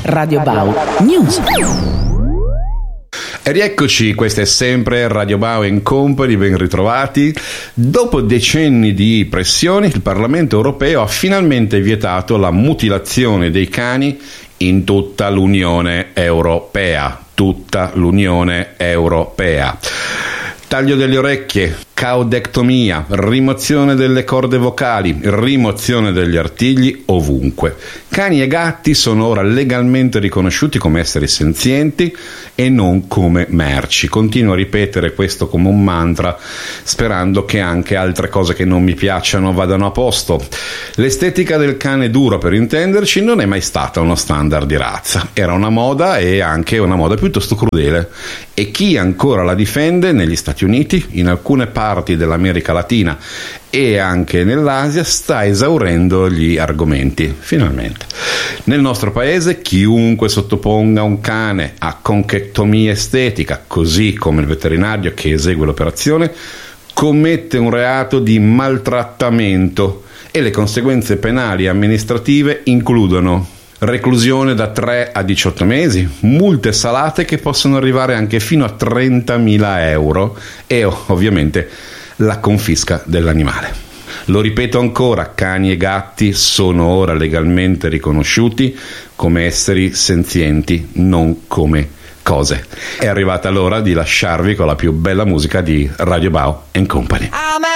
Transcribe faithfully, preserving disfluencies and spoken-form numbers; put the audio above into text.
Radio Bau News. E rieccoci, questa è sempre Radio Bau and Company, ben ritrovati. Dopo decenni di pressioni, il Parlamento europeo ha finalmente vietato la mutilazione dei cani in tutta l'Unione Europea. Tutta l'Unione Europea. Taglio delle orecchie, caudectomia, rimozione delle corde vocali, rimozione degli artigli ovunque. Cani e gatti sono ora legalmente riconosciuti come esseri senzienti e non come merci. Continuo a ripetere questo come un mantra, sperando che anche altre cose che non mi piacciono vadano a posto. L'estetica del cane duro, per intenderci, non è mai stata uno standard di razza. Era una moda e anche una moda piuttosto crudele. E chi ancora la difende negli Stati Uniti, in alcune parti dell'America Latina e anche nell'Asia, sta esaurendo gli argomenti, finalmente. Nel nostro paese chiunque sottoponga un cane a conchectomia estetica, così come il veterinario che esegue l'operazione, commette un reato di maltrattamento e le conseguenze penali e amministrative includono reclusione da tre a diciotto mesi, multe salate che possono arrivare anche fino a trentamila euro e ovviamente la confisca dell'animale. Lo ripeto ancora, cani e gatti sono ora legalmente riconosciuti come esseri senzienti, non come cose. È arrivata l'ora di lasciarvi con la più bella musica di Radio Bau and Company.